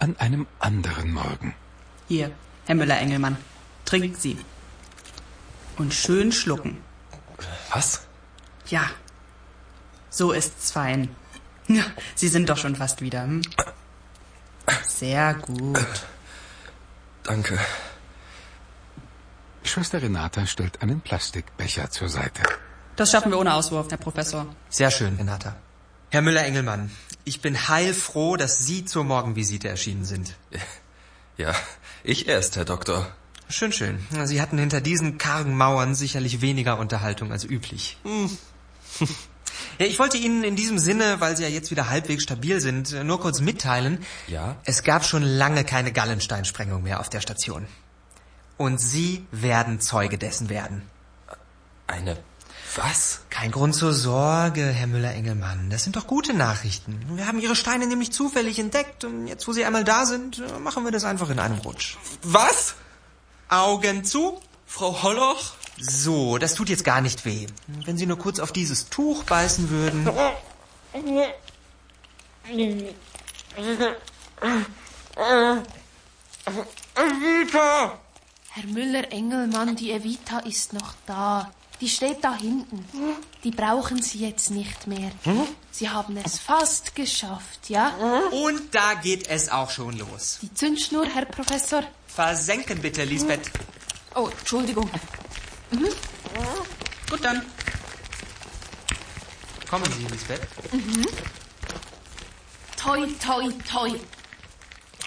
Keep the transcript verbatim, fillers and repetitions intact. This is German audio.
an einem anderen Morgen. Hier, Herr Müller-Engelmann, trinken Sie. Und schön schlucken. Was? Ja, so ist's fein. Ja, Sie sind doch schon fast wieder. Hm? Sehr gut. Danke. Schwester Renata stellt einen Plastikbecher zur Seite. Das schaffen wir ohne Auswurf, Herr Professor. Sehr schön, Renata. Herr Müller-Engelmann, ich bin heilfroh, dass Sie zur Morgenvisite erschienen sind. Ja, ich erst, Herr Doktor. Schön, schön. Sie hatten hinter diesen kargen Mauern sicherlich weniger Unterhaltung als üblich. Hm. Ja, ich wollte Ihnen in diesem Sinne, weil Sie ja jetzt wieder halbwegs stabil sind, nur kurz mitteilen. Ja? Es gab schon lange keine Gallensteinsprengung mehr auf der Station. Und Sie werden Zeuge dessen werden. Eine was? Kein Grund zur Sorge, Herr Müller-Engelmann. Das sind doch gute Nachrichten. Wir haben Ihre Steine nämlich zufällig entdeckt. Und jetzt, wo Sie einmal da sind, machen wir das einfach in einem Rutsch. Was? Augen zu. Frau Holloch? So, das tut jetzt gar nicht weh. Wenn Sie nur kurz auf dieses Tuch beißen würden. Evita! Herr Müller-Engelmann, die Evita ist noch da. Die steht da hinten. Die brauchen Sie jetzt nicht mehr. Sie haben es fast geschafft, ja? Und da geht es auch schon los. Die Zündschnur, Herr Professor. Versenken bitte, Lisbeth. Oh, Entschuldigung. Mhm. Gut dann. Kommen Sie, Lisbeth. Mhm. Toi, toi, toi.